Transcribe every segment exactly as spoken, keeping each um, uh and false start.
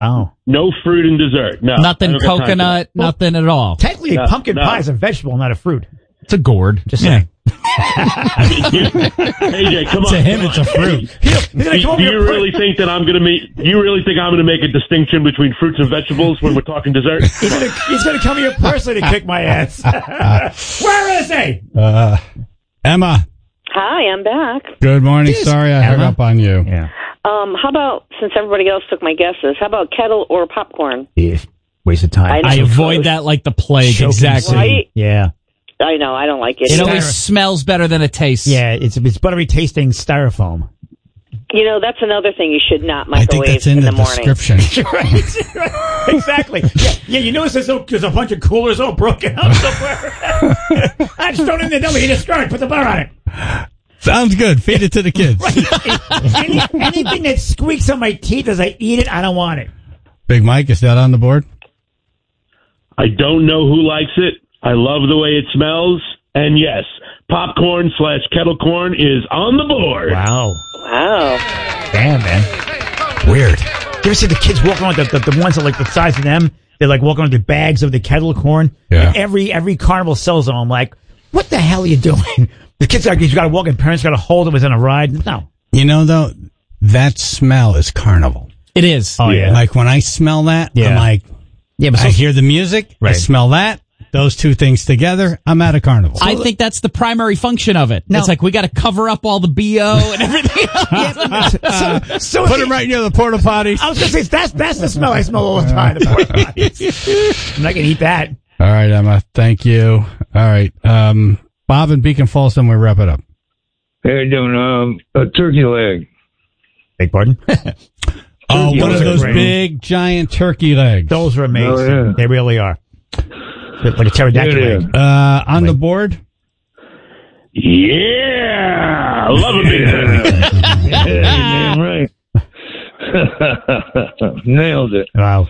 Oh. No fruit in dessert. No. Nothing coconut, nothing at all. Technically, No, pumpkin no. pie is a vegetable, not a fruit. It's a gourd. Just saying. A J, come on. To him, it's a fruit. Do, do you really think that I'm going to make? Do you really think I'm going to make a distinction between fruits and vegetables when we're talking dessert? He's going to he's gonna come here personally to kick my ass. Where is he? Uh, Emma. Hi, I'm back. Good morning. Yes, Sorry I hung Emma. up on you. Yeah. Um, how about, since everybody else took my guesses, how about kettle or popcorn? Yeah. Waste of time. I know. avoid that like the plague. Choking Exactly. Right? Yeah. I know, I don't like it. It either. always smells better than it tastes. Yeah, it's it's buttery tasting styrofoam. You know, that's another thing you should not I think microwave that's in, in the, the morning. description. right, right. Exactly. Yeah, yeah. You notice there's, no, there's a bunch of coolers all broken up somewhere. I just throw it in the dummy. You just start. Put the bar on it. Sounds good. Feed it to the kids. Any, anything that squeaks on my teeth as I eat it, I don't want it. Big Mike, is that on the board? I don't know who likes it. I love the way it smells. And yes, popcorn slash kettle corn is on the board. Wow. Wow. Damn, man. Weird. You ever see the kids walking around, the, the, the ones that like the size of them? They're like walking around with bags of the kettle corn. Yeah. And every every carnival sells them. I'm like, what the hell are you doing? The kids are like, you got to walk and parents got to hold them within a ride. No. You know, though, that smell is carnival. It is. Oh, yeah. Like, when I smell that, Yeah. I'm like, Yeah, but I hear the music, I Right. smell that, those two things together, I'm at a carnival. I think that's the primary function of it. No. It's like we got to cover up all the B O and everything else. so, so Put them right near the porta potties. I was going to say, that's, that's the smell I smell all the time. The porta potties. I'm not going to eat that. All right, Emma. Thank you. All right. Um, Bob and Beacon Falls, then we wrap it up. Hey, doing um, a turkey leg. Beg pardon? Oh, Turkey one of legs are those great. big, giant turkey legs. Those are amazing. Oh, yeah. They really are. Like a pterodactyl Yeah, leg. Uh, on the board? Yeah, love a big turkey. Yeah, you're damn right. Nailed it. Wow.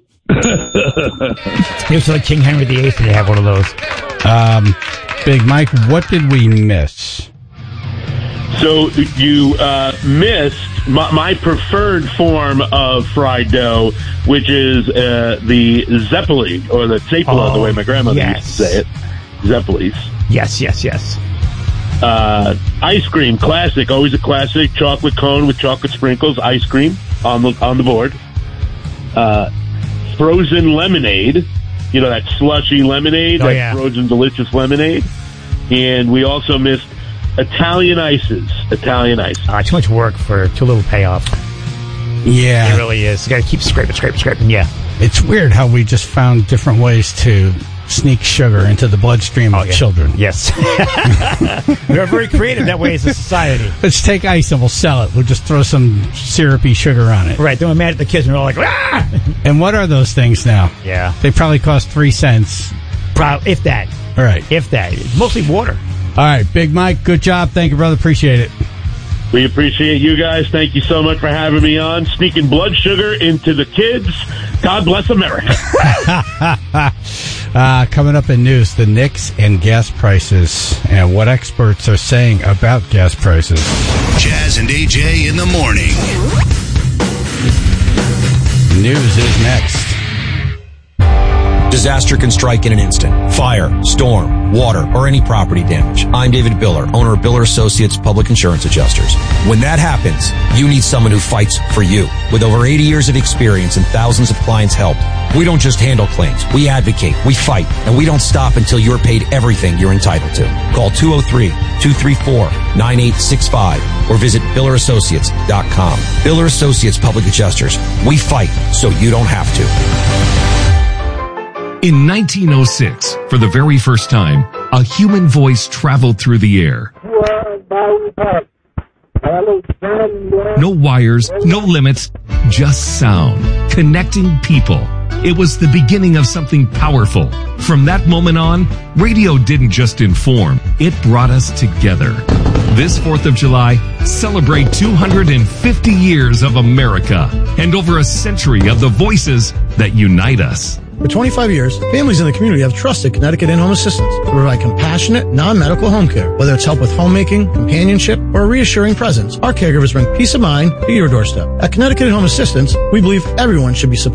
It was like King Henry the Eighth to have one of those. Um, Big Mike, what did we miss? So you uh, missed my, my preferred form of fried dough, which is uh, the zeppoli, or the zeppole, Oh, the way my grandmother yes. used to say it. Zeppolis. Yes, yes, yes. Uh, ice cream, classic, always a classic. Chocolate cone with chocolate sprinkles, ice cream on the on the board. Uh, frozen lemonade, you know, that slushy lemonade, Oh, that yeah. frozen delicious lemonade. And we also missed Italian ices, Italian ice. Uh, too much work for too little payoff. Yeah. It really is. You got to keep scraping, scraping, scraping. Yeah. It's weird how we just found different ways to sneak sugar into the bloodstream of yeah. children. Yes. We're very creative that way as a society. Let's take ice and we'll sell it. We'll just throw some syrupy sugar on it. Right. Then we're mad at the kids and we're all like, ah! And what are those things now? Yeah. They probably cost three cents. Pro- if that. All right. If that. It's mostly water. All right, Big Mike, good job. Thank you, brother. Appreciate it. We appreciate you guys. Thank you so much for having me on. Sneaking blood sugar into the kids. God bless America. uh, coming up in news, the Knicks and gas prices and what experts are saying about gas prices. Jazz and A J in the morning. News is next. Disaster can strike in an instant. Fire, storm, water, or any property damage. I'm David Biller, owner of Biller Associates Public Insurance Adjusters. When that happens, you need someone who fights for you. With over eighty years of experience and thousands of clients helped, we don't just handle claims. We advocate, we fight, and we don't stop until you're paid everything you're entitled to. Call two oh three, two three four, nine eight six five or visit biller associates dot com. Biller Associates Public Adjusters. We fight so you don't have to. In nineteen oh six, for the very first time, a human voice traveled through the air. No wires, no limits, just sound, connecting people. It was the beginning of something powerful. From that moment on, radio didn't just inform, it brought us together. This fourth of July, celebrate two hundred fifty years of America and over a century of the voices that unite us. For twenty-five years, families in the community have trusted Connecticut In-Home Assistance to provide compassionate, non-medical home care. Whether it's help with homemaking, companionship, or a reassuring presence, our caregivers bring peace of mind to your doorstep. At Connecticut In-Home Assistance, we believe everyone should be supported